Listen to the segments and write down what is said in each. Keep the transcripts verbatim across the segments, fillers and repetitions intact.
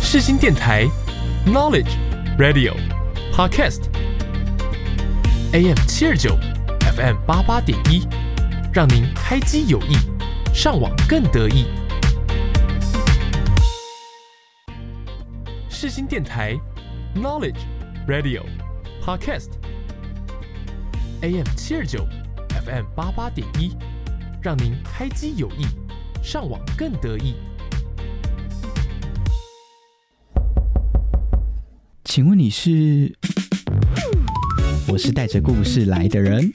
世新电台 Knowledge Radio Podcast A M 七二九 F M 八八点一，让您开机有益，上网更得意。世新电台 Knowledge Radio Podcast A M 七二九 F M 八八点一，让您开机有益，上网更得意。 请问你是？我是带着故事来的人。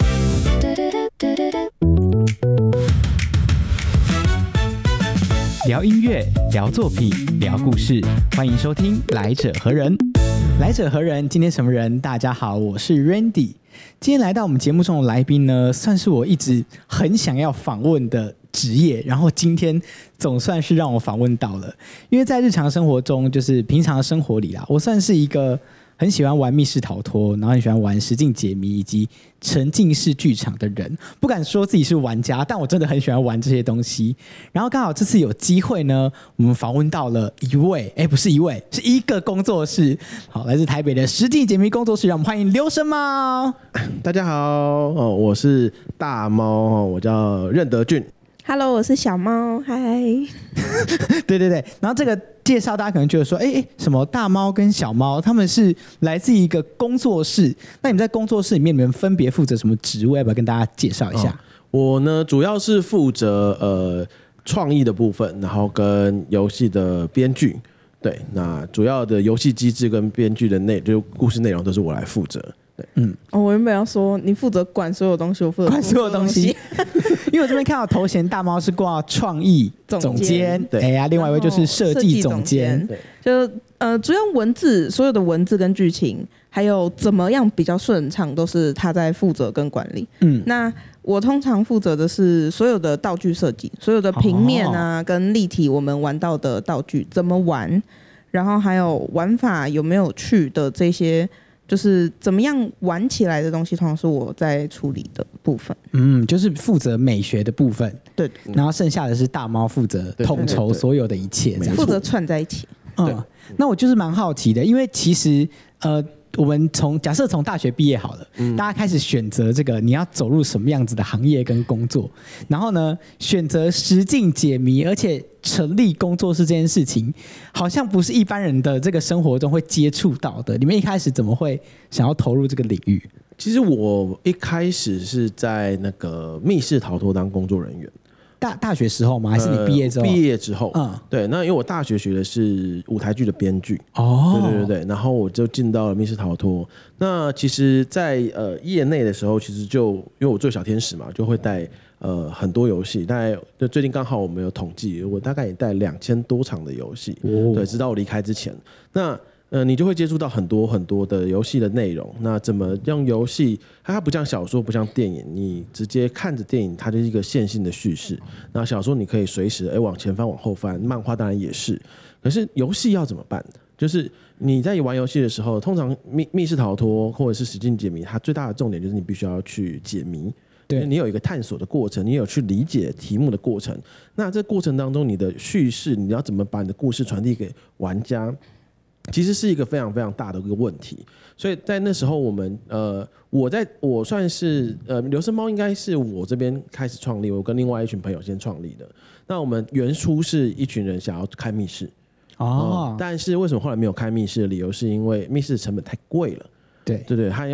聊音乐，聊作品，聊故事，欢迎收听《来者何人》。来者何人？今天什么人？大家好，我是 Randy。今天来到我们节目中的来宾呢，算是我一直很想要访问的职业，然后今天总算是让我访问到了。因为在日常生活中，就是平常的生活里啦，我算是一个很喜欢玩密室逃脱，然后很喜欢玩实境解谜以及沉浸式剧场的人。不敢说自己是玩家，但我真的很喜欢玩这些东西。然后刚好这次有机会呢，我们访问到了一位，哎，不是一位，是一个工作室，好，来自台北的实境解谜工作室，让我们欢迎刘神猫。 大家好，哦，我是大猫，我叫任德俊。 Hello， 我是小猫，嗨。 对对对，然后这个介绍大家可能觉得说，哎哎，什么大猫跟小猫，他们是来自一个工作室。那你们在工作室里面，你们分别负责什么职位？要不要跟大家介绍一下？ 哦、我呢，主要是负责呃创意的部分，然后跟游戏的编剧。对，那主要的游戏机制跟编剧的内，就是故事内容都是我来负责。对， 嗯，哦，我原本要说你负责管所有东西，我负责管所有东西。因为我这边看到头衔，大猫是挂创意总监，对，哎呀，另外一位就是设计总监， 对，就呃，主要文字，所有的文字跟剧情，还有怎么样比较顺畅，都是他在负责跟管理。嗯，那我通常负责的是所有的道具设计，所有的平面啊、哦、跟立体，我们玩到的道具怎么玩，然后还有玩法有没有趣的这些。就是怎么样玩起来的东西，通常是我在处理的部分。嗯， 就是负责美学的部分。 对， 然后剩下的是大猫负责统筹所有的一切， 负责串在一起。 嗯，那我就是蛮好奇的，因为其实呃，我们从假设从大学毕业好了、嗯，大家开始选择这个你要走入什么样子的行业跟工作，然后呢，选择实境解谜，而且成立工作室这件事情，好像不是一般人的这个生活中会接触到的。你们一开始怎么会想要投入这个领域？ 其实我一开始是在那个密室逃脱当工作人员。 大大学时候吗？还是你毕业之后？ 呃、毕业之后，嗯，对。那因为我大学学的是舞台剧的编剧， 哦， 对对对对。然后我就进到了密室逃脱。那其实在，在呃业内的时候，其实就因为我做小天使嘛，就会带呃很多游戏。大概就最近刚好我们有统计，我大概也带两千多场的游戏，哦，对，直到我离开之前。那呃，你就会接触到很多很多的游戏的内容。那怎么用游戏？它不像小说，不像电影，你直接看着电影，它就是一个线性的叙事。那小说你可以随时哎往前翻、往后翻，漫画当然也是。可是游戏要怎么办？就是你在玩游戏的时候，通常密密室逃脱或者是实境解谜，它最大的重点就是你必须要去解谜。对，你有一个探索的过程，你有去理解题目的过程。那这过程当中，你的叙事，你要怎么把你的故事传递给玩家？其实是一个非常非常大的一个问题，所以在那时候我们呃，我在我算是呃，流声猫应该是我这边开始创立，我跟另外一群朋友先创立的。那我们原初是一群人想要开密室哦、呃，但是为什么后来没有开密室的理由是因为密室成本太贵了。 对对对，它